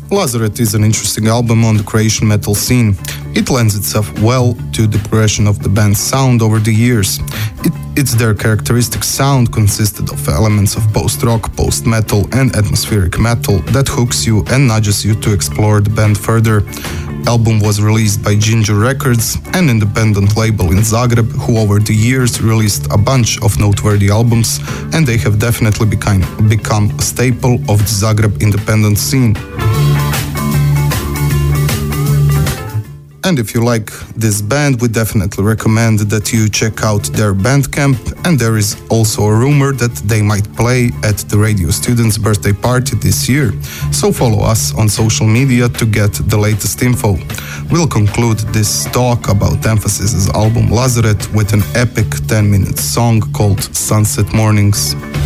Lazaret is an interesting album on the Croatian metal scene. It lends itself well to the progression of the band's sound over the years. Their characteristic sound consisted of elements of post-rock, post-metal and atmospheric metal that hooks you and nudges you to explore the band further. The album was released by Ginger Records, an independent label in Zagreb, who over the years released a bunch of noteworthy albums, and they have definitely become a staple of the Zagreb independent scene. And if you like this band, we definitely recommend that you check out their Bandcamp, and there is also a rumor that they might play at the Radio Students' birthday party this year. So follow us on social media to get the latest info. We'll conclude this talk about Emphasis' album Lazaret with an epic 10-minute song called Sunset Mornings.